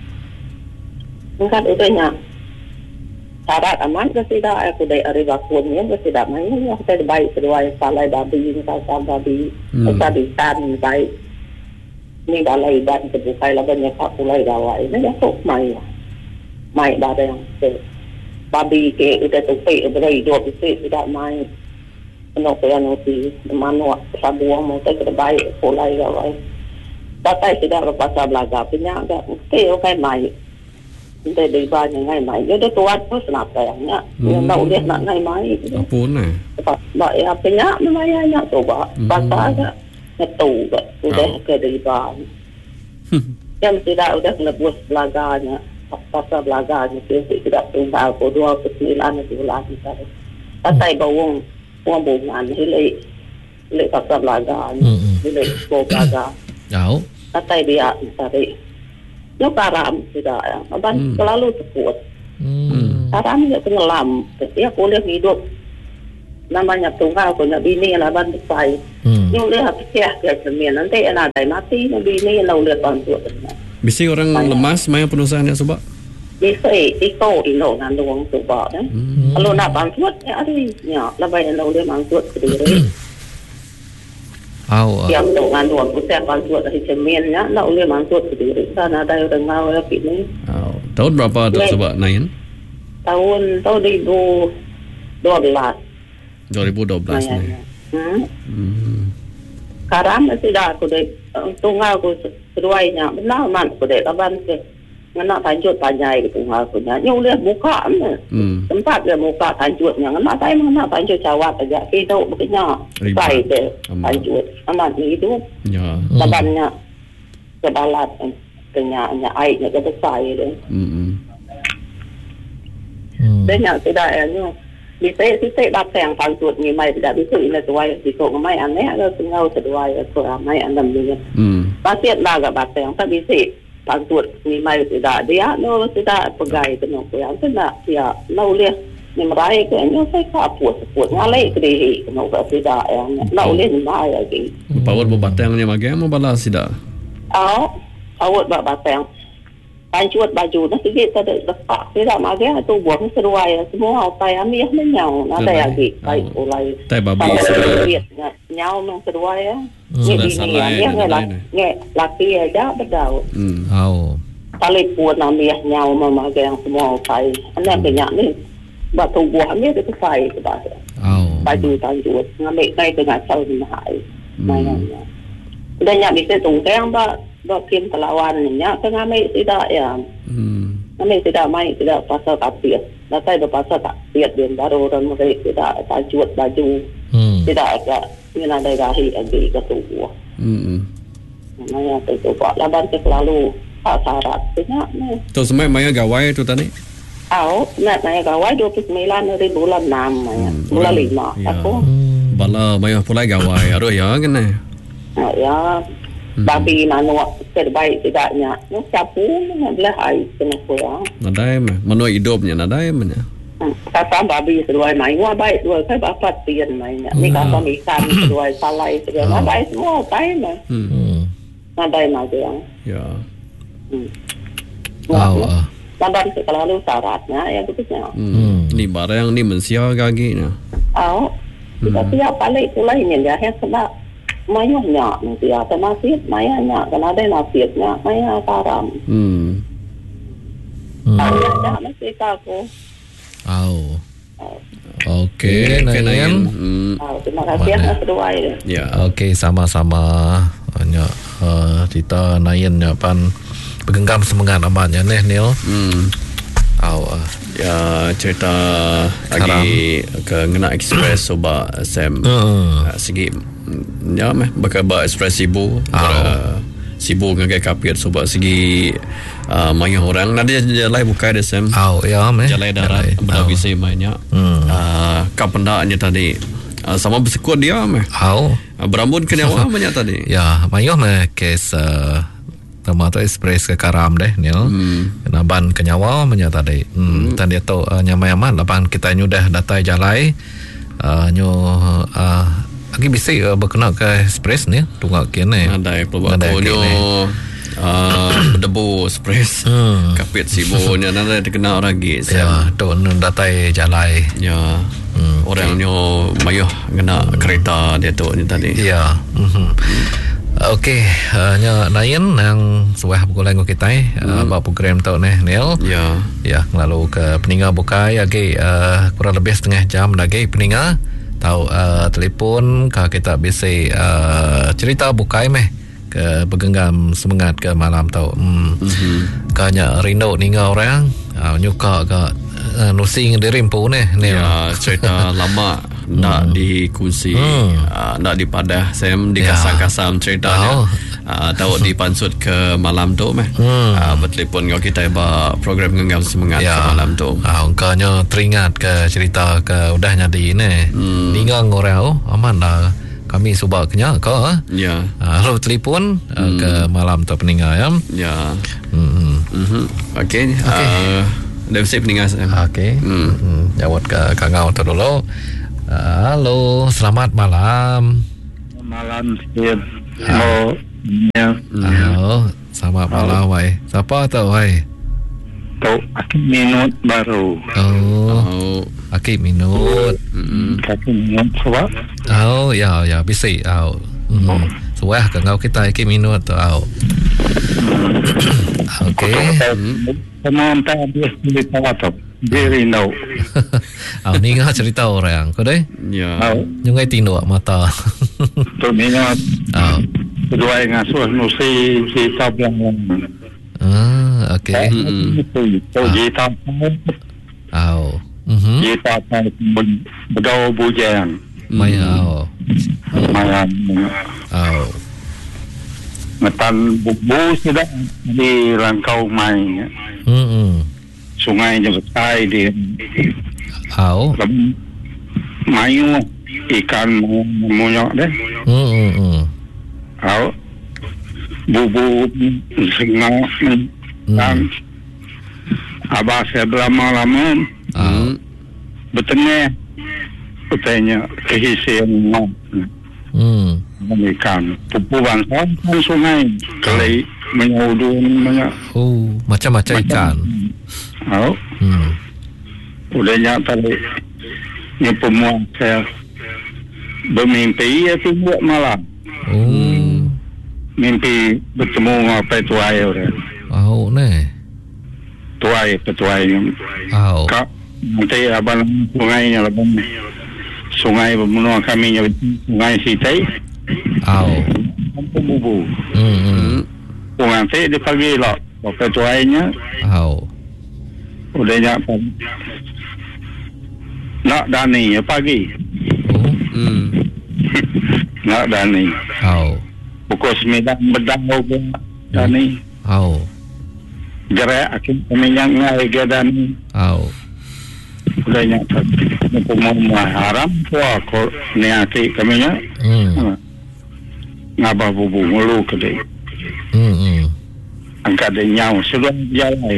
Mungkin udahnya syarat aman ke tidak aku dari hari bakunnya ke tidak main ya kita baik kedua salai babi kalau babi kita ditan baik ni balai dan kebukai lah banyak tak mulai dawai ini ya sok main main pada yang babi ke udah tupai beri dua bisik tidak main. Ano kaya nanti mano sabuang mo tayo baik pulai gawai. Batay tidak berpasal belaga punya agak okay okay mai. Hindi di ba niya ngay mai. Jadi tuat po snap kayaknya. Yung na ulit na ngay mai. Apa ni? Ba ya punya namanya nya to ba. Basta ga natu ba. Udah ke di ba. Yang tidak udah nebus belaganya. Pasal belaganya tidak tunggal po dua puluh sembilan bulan tadi. Batay bawang uang bungan hilai lek pasal belaga Hmm. lek go belaga Tahu. kata dia tadi yo karam tidak ya aban Hmm. selalu sebut Hmm. karam dia tenggelam dia kuliah hidup namanya tunggal punya bini laban besar Hmm. yo lihat ya ke cermin nanti anak dai mati bini lau lihat bantu Bisi orang lemas maya penusahannya sebab. bisa iko ino ngandung coba kan kalau nak bantu ya ari ya labai lau dia bantu sendiri Tahu. yang tu ngandung usia bantu dari cerminnya lau dia bantu sendiri sana ada orang ngau ya ini Oh. Tahun berapa tu sebab Nayan? tahun tahun dua ribu dua belas dua ribu dua belas ni. hmm. Hmm. Karam tidak aku dek tunggal aku seruainya benar man aku dek kaban ke ngena tanjut panjai gitu tunggal aku nya nyu lihat muka ni Hmm. tempat dia muka tanjutnya ngena saya ngena tanjut cawat aja kita begini Ribet. baik deh Amat. tanjut amat ni itu Ya. kabannya kebalat kenyanya airnya ke besar deh Hmm. Hmm. dan yang tidak ya bisa bisa dapat yang tanjut ni mai tidak bisa ini tuai bisa mai aneh ada tunggal seduai aku ramai anda ni Hmm. masih lah gak batang tapi si bantuan ni mai tidak dia no tidak pegai kena ko yang tidak dia no leh ni merai ke nyo sai ka puas puas ngalai ke dehi kena ko tidak yang no leh ni mai lagi Power bebatangnya magai mau balas tidak. au awat ba batang pancuat baju na sige tadi lepas tidak mage tu buang seruai semua apa yang dia menyau ada lagi baik ulai Tai babi seruai. nyau nang seruai ya Sudah ni salah ni ya, dia dah nge nge laki aja bedau Hmm. Tahu. kali pun ambil nyau mama yang semuapai anak banyak ni batu buah ni itupai sebab Tahu. baju tanjut ngambil kai dengan cau di hai Hmm. mainnya dan nyak bisa tunggang ba ba kim telawan nyak ngambil tidak ya Hmm. ngambil tidak mai tidak pasal kapiat datai do pasal kapiat dia baru orang mereka tidak tanjut baju Hmm. tidak ada ni ada gahi lagi ke tubuh Hmm. namanya tu pak laban ke selalu syarat banyak ni. Tu semai maya gawai tu tadi. Aku nak naik gawai dua puluh sembilan dari bulan enam ya. Hmm, Bulan bulan- lima ya. aku. Hmm. Bala maya pulai gawai. Aduh ya kan eh. Nah, ya. Tapi mana terbaik tidaknya. Nak sapu nak belah air kena kurang. Nadai mah. Manu hidupnya nadai mah. Kata babi seluai main. Wah baik seluai. Saya bapak tian mainnya. Ni kata ikan seluai salai seluai. Baik semua baik mah. Hmm. Hmm. Nadai mah dia. Ya. Hmm. Tahu. ah. Laban selalu syaratnya ya begitunya. Hmm. Hmm. Ni barang ni mensia kaki ni. Aku kita siap balik pulai ni dia yang kena mayuhnya nanti ada nasib mayanya kena ada nasibnya maya karam. Hmm. Hmm. Ada nasib aku. Tahu. Okey, Nayan. Hmm. Oh, terima kasih Mana? atas doa ini. Ya. Okey, sama-sama. Hanya uh, kita Nayan nya pan bergenggam semangat amatnya nih Neil. Hmm. Tahu. ah. Ya cerita lagi ke Ngena Express soba Sam. Hmm. Uh, segi ya meh bakal express sibu. Ah. Sibu ngagai kapiat soba segi uh, maya orang nanti jalai bukai de Sam. Tahu ya meh. Jalai darat benda bisa mainnya. Hmm. Uh, kapendaknya tadi uh, sama bersekut dia meh. Tahu. Uh, berambut ke nyawa banyak tadi. Ya, mayuh meh kes uh, Tomato Express ke Karam deh Neil. Hmm. Kena ban ke nyawa menya tadi. Hmm. hmm. Tadi tu uh, nyamai aman lapan kita nyudah datai jalai. Uh, nyu uh, lagi bisa uh, berkena ke Express ni tunggu kene. Ada pelbagai Ada konyo kene. uh, berdebu Express. Hmm. Kapit sibunya nanti terkenal lagi. Ya, tu nu datai jalai. Ya. Hmm. Orangnya mayuh kena kereta dia tu ni tadi. Ya. Mhm. Okey, uh, nya Nayan yang suah bukulan ko kita eh uh, ba program tu ni Neil. Ya. Ya, lalu ke peninga bukai lagi uh, kurang lebih setengah jam lagi peninga tahu uh, telefon ka kita bisa uh, cerita bukai meh ke bergenggam semangat ke malam tau. Hmm. Mm-hmm. Kanya rindu ninga orang uh, nyuka ke uh, nusing dirimpu ni ni. Ya, cerita lama nak dikongsi, Hmm. uh, nak dipadah Sam Ya. dikasam-kasam ceritanya. Tahu. Uh, tahu dipansut ke malam tu meh. Hmm. Uh, bertelefon kau kita ba program genggam semangat Ya. ke malam tu. Ah, ungkanya teringat ke cerita ke udah nyadi ni. Hmm. Ninga ngorau aman lah. kami suba kenya ko ha. Ya. Uh, halo telefon uh, hmm. ke malam tu peninggal ya. Ya. Hmm. Mhm. Okey. Okey. Uh, dah saya peninggal. Okey. Hmm. Hmm. Jawab ke kangau tu dulu. Uh, halo, selamat malam. Malam Steve. Oh, ya. Halo, selamat malam wai. Siapa tu wai? Tu aku minut baru. Oh. Oh. Akib minut. Hmm. Aku minut sebab. Oh, ya ya bisa. Oh. Hmm. Suah kangau kita akib minut tu. Oh. Okey. Teman tak dia boleh tahu tu. Very no. Oh, ni ngah cerita orang. Kau deh? Ya. Oh, Nyungai tino mata. tu minut. Oh. Kedua yang asuh nusi si tablang. Ah, okey. Tu jita Oh. Mhm. jita tak berdau bujang. Mai oh. Malam Oh. Metan bubu sudah di Langkau Mai. Hmm. Sungai yang besar di Oh. Mayu ikan monyok deh. Hmm hmm. Au bubu singa dan abah saya lama-lama Oh. betengah betengah kehisian Hmm. ikan pupu bangsa kan sungai kelai menyudun banyak. Oh, macam-macam ikan. Au Hmm. udah nyata ni pemuan saya bermimpi ya tu buat malam Oh. mimpi bertemu apa itu air Oh, ne. tuai petuai Oh. kak nanti abang sungainya abang sungai bermenua kami nya sungai Sitai Oh. kampung bubu Hmm hmm. nanti di pagi lah petuainya Oh. udah nyata nak dani ya pagi Oh. Hmm. nak dani Oh. pukul sembilan bedang dani Oh. gerak akhir peminyak ngai ke dani Oh. udah nyata pemua haram tua ko ni ati kami nya Hmm. ngabah bubu mulu ke dia Hmm hmm. angkat dia nyau sudah jalan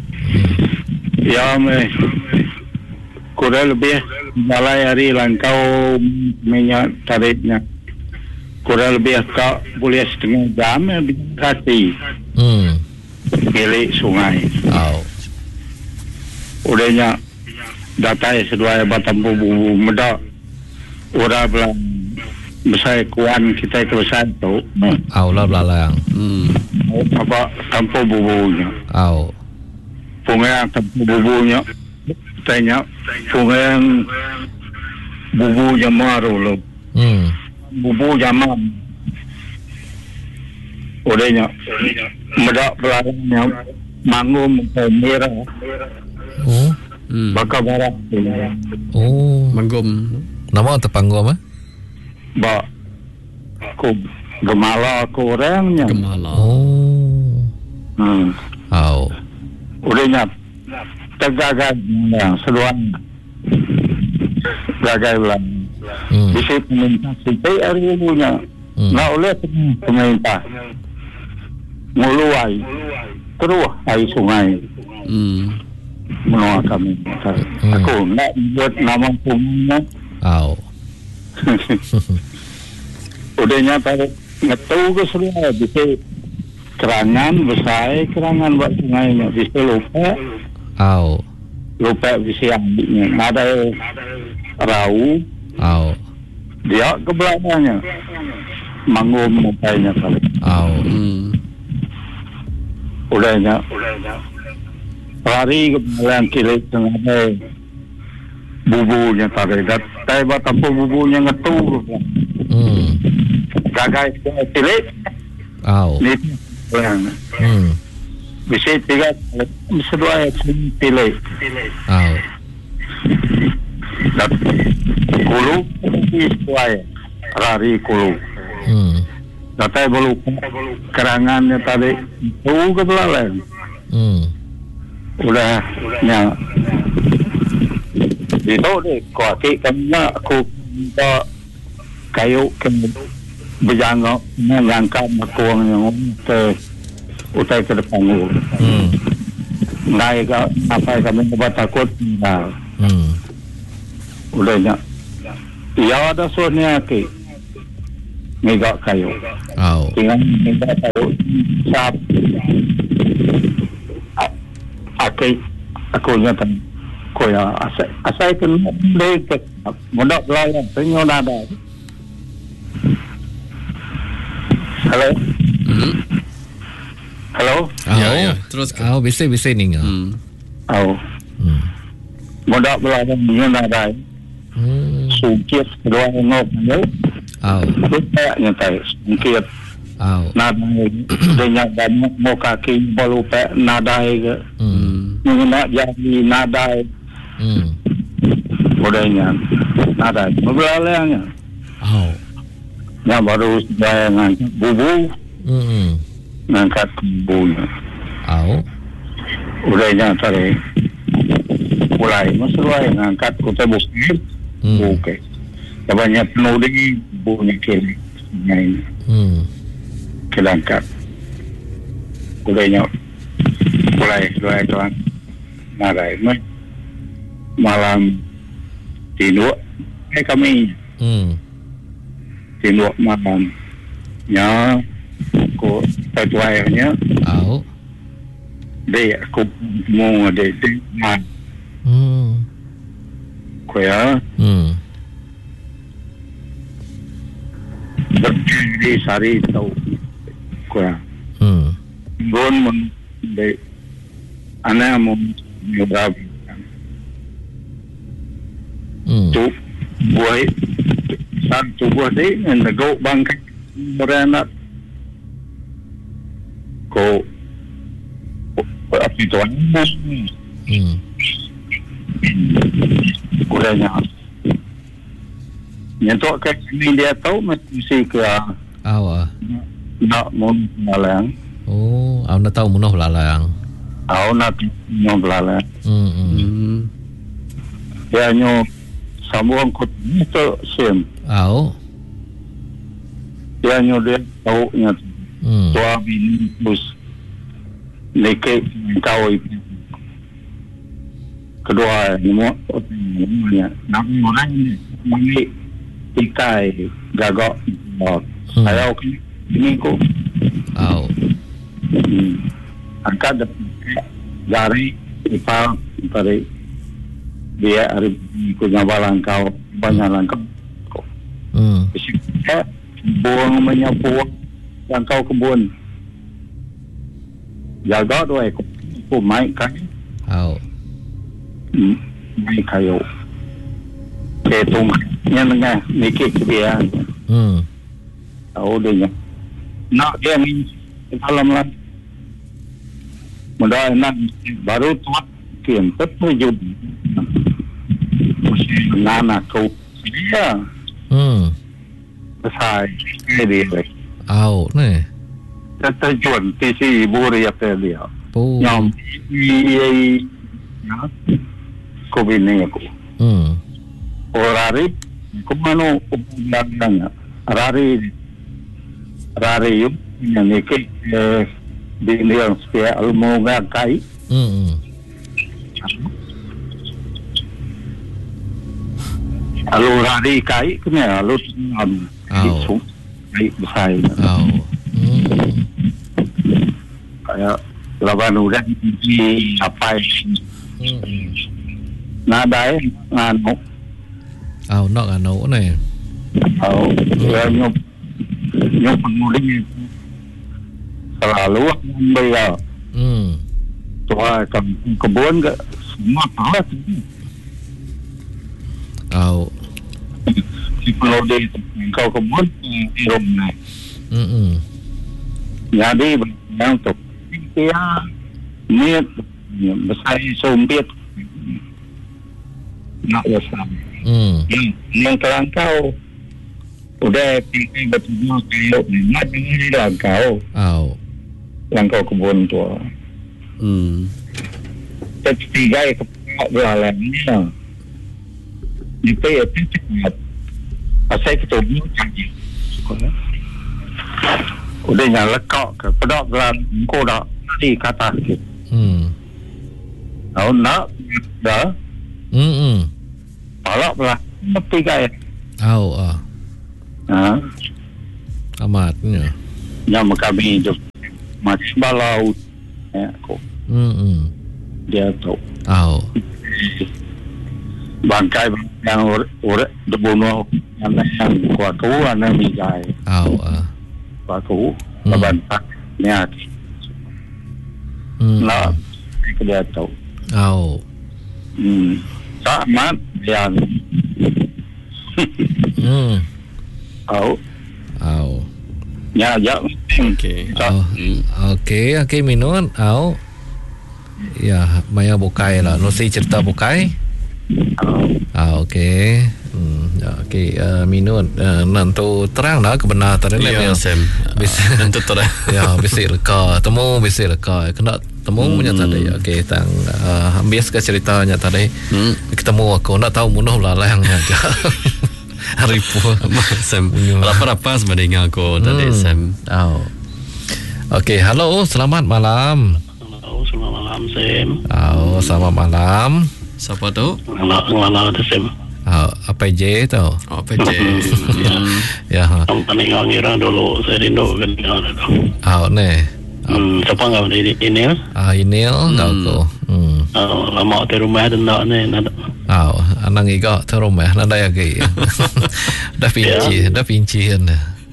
ya me kurang lebih balai hari langkau minyak tariknya kurang lebih kau boleh setengah jam berhati Hmm. milik sungai Oh. udahnya datai sedua batang bubu medak ora belang besar kuan kita ke besar tu Oh, lah belalang. Hmm. apa tanpa bubunya Oh. pungang tanpa bubunya tanya pungang bubu jamaru lo Hmm. bubu jamam udahnya medak belakangnya mangum merah Oh. Hmm. bakal barat Oh. Manggum. Nama terpanggung apa? bak aku gemala aku orangnya Gemala. Oh. hmm. Oh. udahnya tergagal yang seluan gagal bilang Hmm. bisa pemerintah sampai hari ibunya Hmm. nak oleh pemerintah muluai terus air sungai Hmm. menua kami Hmm. aku nak buat nama punya Oh. udahnya tarik ngetu ke seluar bisa kerangan besar kerangan buat sungainya bisa lupa Oh. lupa bisa ambilnya ada rau Oh. dia ke belakangnya mangum mukanya kali Oh. Hmm. udahnya lari ke belakang kiri tengah bubunya tarik tapi batang bubunya ngetu Hmm. gagal kiri Oh. ni belakang Hmm. bisa tiga bisa dua pilih Oh. dan kulu ispuai lari kulu Hmm. datai bolu kerangannya tadi itu ke belakang Hmm. udah nya itu deh kaki kami aku minta kayu kan berjangka mengangkat makuang yang ke utai ke depan Hmm. ngai ka apa kami buat takut nah Hmm. udahnya ya ada soalnya ke mega kayu Au. dengan mega kayu sap aku aku nyata koya asai asai kan dek mondok layan penyo nada halo Hmm. halo Ya, Au. ya. Teruskan. Au, bising-bising ni. Hmm. au Hmm. mondok layan penyo nada Hmm. sungkit kedua ngop yo Au. kita nyata sungkit Au. nada dengan dan mau kaki bolu pe nada ke Hmm. nak jadi nada Hmm. budaya nada belalangnya Au. yang baru dengan bubu Hmm. ngangkat bubunya Au. budaya tadi mulai mulai ngangkat kota buku Hmm. buku banyak penuh di bubunya kiri ini Hmm. kelangkat budaya mulai mulai tuan nada ini malam tidur eh kami Hmm. tidur malam nya ko patuainya Au. de ko mo de de ma Hmm. ko ya Hmm. di sari tau ko ya Hmm. gon mon de ana mo nyobab Hmm. tu buai san tu buai de nego bang morana ko api tuan Hmm. kurangnya nyentuk ke sini dia tahu mesti ke Au. ah. nak mau malang Oh, au nak tahu munah lalang. au nak mau malang Hmm. Hmm. Hmm. dia nyo sambung kut itu sim Au. dia nyo dia tahu nya Hmm. tua bini bus leke kau itu kedua ni mo nya nak orang ni mani ikai gagak Hmm. saya okey ini ko Au. Hmm. Angkat dari ipal dari dia hari punya balangkau banyak langkau Hmm. kita buang menyapu langkau kebun jaga doa aku aku mai kan Au. mai kayu ketung yang tengah mikir kebiasaan Hmm. tahu dia nak dia ni dalam lah mudah nak baru tuat kian terjun nana kau dia Hmm. besar dia Au ni. terjun tisi buri apa dia Oh. yang ini ya kau bini aku Hmm. orari kau mana ubahnya rari rari yuk yang ikut di yang supaya mau ngakai Hmm. lalu rari kai kena lalu um, Au. kai besar Au. Hmm. kayak lawan udah di apa Hmm. nada nganu Au nak anu ni. oh dia nyup nyup penguling selalu bayar Hmm. tua ke kebun ke semua tahu Au. si pelode kau kebun di rumah Hmm. jadi yang tu dia niat besar sumpit nak besar Hmm. yang yang kerangkau udah pilih betul kayu ni nak pilih langkau Au. langkau kebun tua Hmm. ketiga ke belalannya di P T cepat pasal kita bincang je udah yang lekak ke pedak belan kau dah di kata hmm tahu nak dah hmm hmm palak belah mesti kaya au ah ha amatnya yang kami hidup masih balau ya kok hmm hmm dia tahu au bangkai yang orang dibunuh yang yang kuatu anak migai au ah kuatu Hmm. lebantak niat hmm lah dia tahu au hmm sama yang hmm tahu au ya ya Okey. au okey okey minun au ya maya bukai lah no si cerita bukai ah okey hmm ya okey uh, minun uh, nanti terang dah kebenaran ni Ya, Sam. bisa Tentu terang. ya bisik reka temu bisik reka kena temu Hmm. punya tadi okey tang uh, ambias ke ceritanya tadi Hmm. ketemu aku nak tahu munuh lalangnya aja hari pun Sam. Apa-apa sebenarnya aku tadi Sam. oh okey halo selamat malam Halo, selamat malam Sam. oh selamat malam Siapa tu? Selamat malam Sam. oh, apa je tu Oh, P J. Hmm. ya ha. Sampai nggak ngira dulu saya rindu kan itu. oh ne Hmm, siapa nggak di ini? ah ini kau ko hmm Oh, lama di rumah dan nak ni nak. oh anang iga tu rumah nada ya ke dah pinci dah pinci kan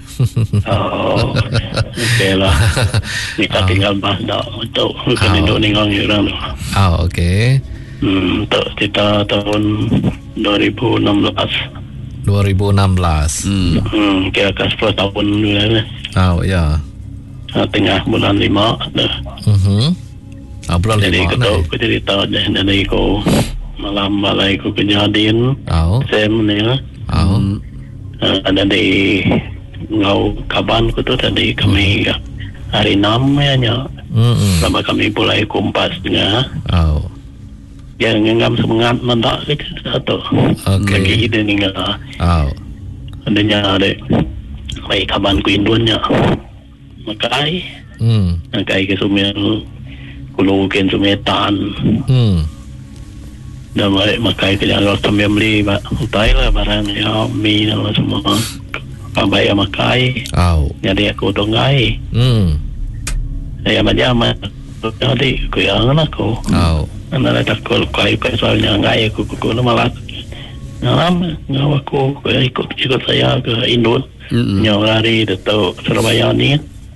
Oh, okey lah. Kita tinggal bahas dah untuk kan itu ninggal ngira tu. oh okey Hmm, untuk kita tahun dua ribu enam belas. dua ribu enam belas Hmm. Hmm, kira-kira sepuluh tahun dulu ni. oh ya Ha, tengah bulan lima dah. mhm ah bulan Jadi lima kita ni aku cerita deh dari ko malam balai ko kejadian oh Sam ni lah. oh Uh, ada di ngau kaban ko tu tadi kami hari enam ya nya. hmm Lama kami mulai kumpas dengan oh yang ngam semangat mendak kita tu. Okey. Lagi ide ni ngah oh adanya ada baik kaban ku indunnya. Makai hmm makai ke sumel kulukin sumetan hmm dan baik makai ke jangan kami beli utai lah barang ya mi dan semua apa yang makai oh jadi aku dongai hmm ya macam jadi aku yang aku oh anda tak kau kai kai soalnya ngai aku aku malah ngalam ngaw aku aku ikut ikut saya ke Indon Hmm. nyaw lari itu Surabaya ni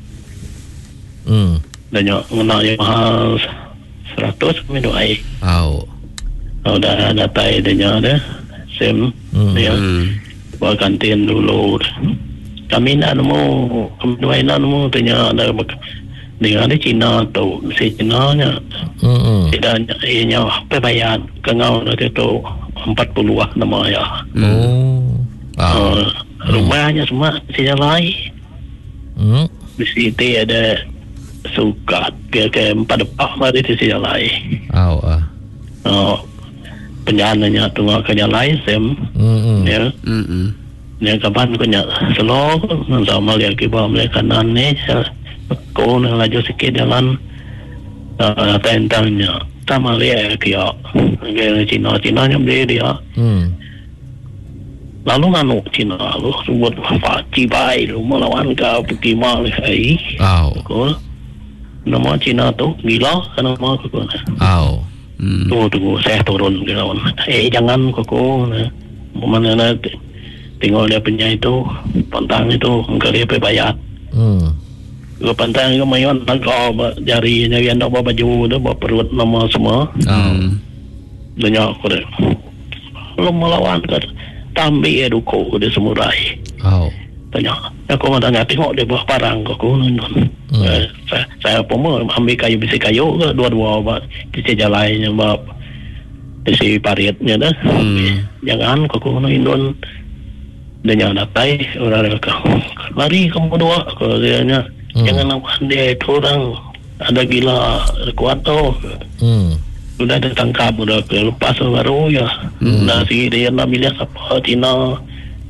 hmm dan nyaw ngena yang mahal seratus minum air oh kalau dah datai dia nyaw dah Sam Hmm. dia Hmm. buat kantin dulu kami nak nemu kami dua nak nemu tanya ada dengan ada Cina tu si Cina nya hmm tidak ianya apa bayar kengau nanti tu empat puluh ah nama ya oh oh uh, rumahnya semua sejak lain hmm di situ ada sukat ke ke empat depak mari di sejak lain oh ah uh, penjananya tunggu kerja lain Sam hmm ya Hmm. yang kapan ko nya selo sama lihat ke bawah mereka kanan ni ko na laju sikit jalan uh, tentangnya sama lihat ke ya ke Cina Cina nya beli dia hmm lalu nanu Cina lalu sebut apa cibai lu melawan ka pergi mal ai oh ko nama Cina tu gila kan nama ko ko oh Hmm. tu tu saya turun ke lawan eh jangan ko ko mana na tengok dia punya itu pantang itu engkau dia bayar hmm ke pantang ke mayon tangkau jarinya yang nak bawa baju tu bawa perut nama semua oh banyak aku dah lu melawan ke tambi eduko dia semurai oh tanya aku mau tanya tengok dia bawa parang ke aku nonton Hmm. eh, saya saya pun mau ambil kayu besi kayu ke dua-dua bawa di jalannya bawa besi paritnya dah Hmm. jangan ke aku nonton dia jangan datai orang kau lari kamu dua kalau dia nya Hmm. jangan lawan dia itu orang ada gila kuat tu hmm sudah ditangkap sudah lepas baru ya hmm. dah si dia nak milih siapa Cina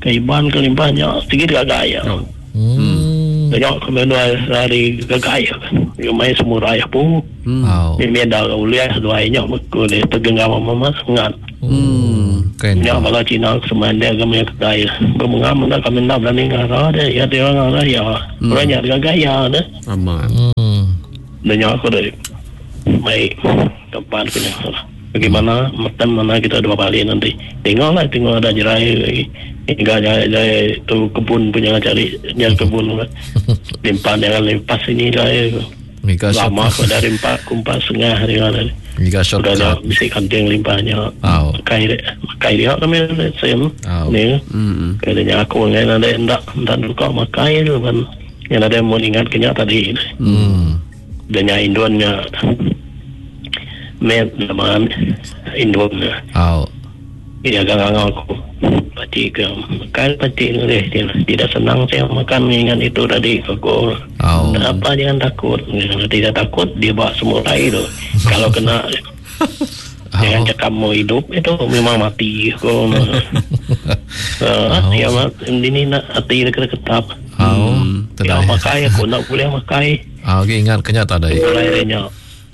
kaiban kelimpahnya sedikit gagaya. Hmm. Banyak kemudian dari gagaya. Yang main semua raya pun. Oh. Ini ada uliah duanya makul tegenggam mama sangat. Hmm. Keren. Ya malah Cina semanda kami gagaya. Kemengam nak kami nak berani ngara ada ya dia ngara ya. Banyak gagaya ada. Aman. Hmm. Banyak aku dari mai tempat punya. Bagaimana makan mana kita dua kali nanti. Tengoklah tengok ada jerai lagi. Hingga jaya itu kebun punya cari yang kebun limpah dengan limpas ini jaya. Mika Lama aku dari empat kumpas setengah hari kan. Mika Sudah ada shortcut. mesti kanting limpahnya. Oh. Kai kai dia kami saya. Oh. Ni. Hmm. Kayaknya aku ngai ada endak endak duka makai tu kan. Yang ada mau ingat kenyak tadi. Hmm. Dan yang Indonya met nama Indonya. Oh. Ia gang aku. Pati ke makan pati ni dia tidak senang saya makan dengan itu tadi aku. Oh. Kenapa jangan takut? Kalau tidak takut dia bawa semua air tu. Kalau kena jangan cakap mau hidup itu memang mati. Kau dia mati ini nak hati dekat ketap. Oh. Ya Tadai. makai aku nak boleh makai. Ah, okay, ingat kenyak tadai. Mulai dia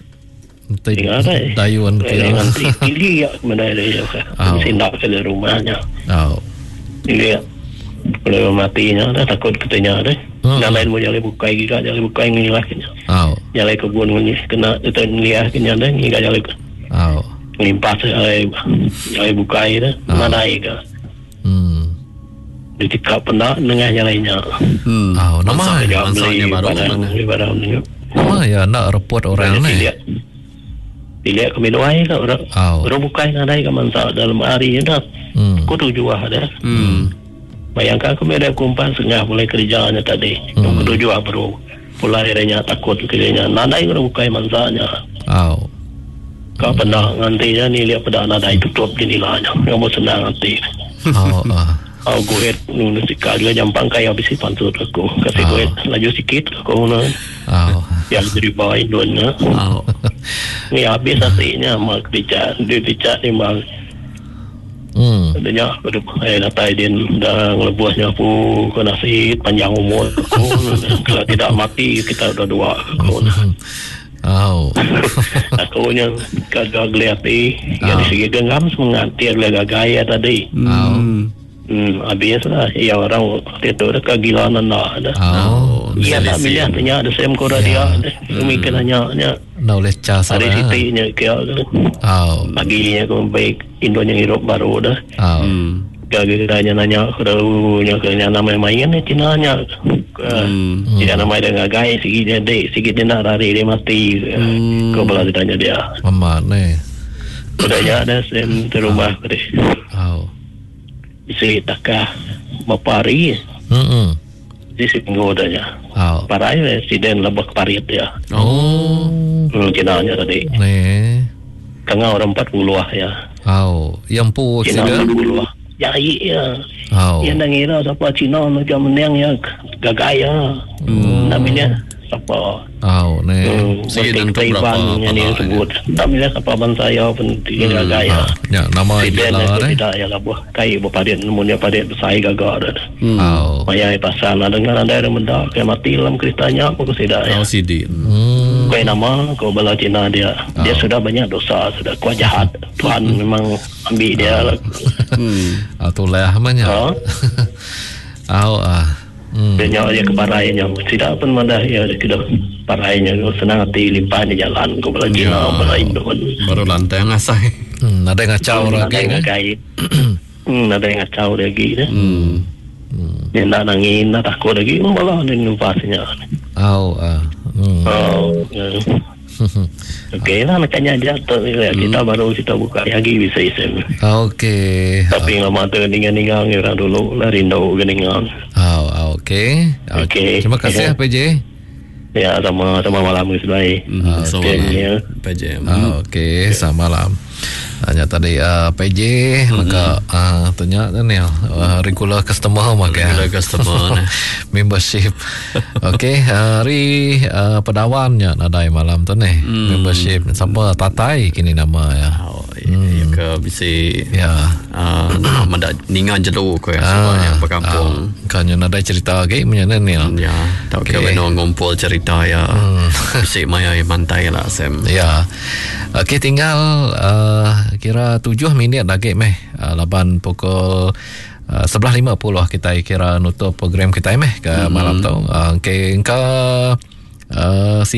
Ingat eh. Dayuan kira. nanti pilih ya kemudian dia Oh. mesti nak ke rumahnya. Oh. Dia kalau matinya dah takut katanya dah. Hmm. Dan lain mau jalan bukai juga jalan bukai ni lah kena. Oh. Jalan kebun ni kena itu lihat kena dah ni jalan Oh. limpas jalan jalan bukai dah Oh. mana ke. Hmm. Dia cakap pernah dengar jalannya. Hmm. Oh, nama Dia masalahnya beli baru barang mana? beli barang ni. nama ya nak report orang ni. Dilihat. Dilihat kami doai ke orang. Oh. Orang bukai ada ke mansa dalam hari ni dah. Hmm. Aku tujuh ada. Hmm. Bayangkan kami ada kumpulan setengah mulai kerjanya tadi. Hmm. Yang kedua baru pula akhirnya takut kerjanya. Nadai orang bukai mansanya. Oh. Kau pernah nantinya ni lihat pada nadai tutup di nilainya. Kamu senang nanti. Oh. Ah. Aku guet nulis sikap juga jampang kaya habis pantut aku. Kasih Oh. guet laju sikit aku nak. Oh. Yang dari bawah Indonya. Oh. Ni habis hatinya mak kerja. Dia kerja ni mak. Hmm. Adanya aduh eh natai dia dah ngelebusnya aku kena nasi panjang umur aku. Kalau tidak mati kita udah dua aku. Oh. Aku nya kagak gelati yang Ah. segi genggam mengantir lega gaya tadi. Oh. Hmm, habis lah. Ya orang waktu itu dah kegilaan nak ada. Oh. Iya tak milih tanya ada sem kora dia. Mungkin hanya hanya Nak boleh cas hari orang. sitinya kaya Oh. paginya aku baik Indonya hidup baru dah. Oh. Hmm. Gaganya nanya kerunya kena nama main ni Cina nya. Hmm. Tidak nama dia ngagai sikit dia dek sikit dia nak lari dia mati. Kau belah ditanya dia. Mama ni. Udahnya ada sem di rumah tadi. Oh. Isi takah mapari. Hmm. Di seminggu udahnya. Oh. Parai residen lebak parit dia. Oh. Hmm, Cina nya tadi. Ni. Tengah orang empat puluh ah ya. Oh. Yang pu Cina sida. empat puluh ah. Ya iya. Oh. Yang nangira siapa Cina macam meneng ya gagaya. Hmm. Namanya siapa? Oh. Ni. Hmm, Sige, penting dan tu berapa Taiwan yang dia pala sebut. Namanya siapa bangsa ya penting gagaya. Ya, nama Presiden dia lah itu ni. tidak ya lah buah kai berpadet namunnya padet besar gagak ada. Oh. Maya pasal ada dengan ada yang mendak kayak mati dalam ceritanya apa tidak ya. O C D. Hmm. Kau nama kau bela Cina dia dia Oh. sudah banyak dosa sudah kuat jahat Tuhan memang ambil dia lah. Hmm. Ah, tu lah namanya. Ha? Oh. Ah. Hmm. Dia dia keparainya tidak pun mana ya kita parainya senang hati limpah di jalan kau bela Cina bela Indo. Baru lantai ngasai. Hmm. Ada ngacau Ada lagi yang ni. ngakait. Hmm, ada yang ngacau lagi dah. Hmm. Dia nak nangin, nak takut lagi, malah ada nufasnya. Oh. Ah. Hmm. Oh, ya. Okey lah, makanya jatuh ya. Kita baru kita buka lagi bisa isem. Okey. Tapi lama tu ningan-ningan orang dulu lah rindu geningan. Oh, okey. Okey. Terima kasih P J. Ya, sama sama malam sebaik. Hmm. So, Okey, ya. P J. Ah, okey, selamat malam. Hanya tadi uh, P J maka uh, tanya ni uh, regular customer maka Regular customer ni. membership. Okey, hari uh, pedawannya nadai malam tu ni. Membership siapa Tatai kini nama ya. Oh, ya. hmm. ke bisi ya uh, mendak ningan jelu ko ya sebabnya berkampung uh, kan yang ada cerita ke menyenang ni ya tak okay. Ke beno ngumpul cerita ya hmm. bisi maya mantai lah Sam ya okey tinggal uh, kira tujuh minit lagi meh uh, laban pukul Uh, sebelas lima puluh kita kira nutup program kita meh ke mm-hmm. malam tu. Uh, okay, engkau uh, si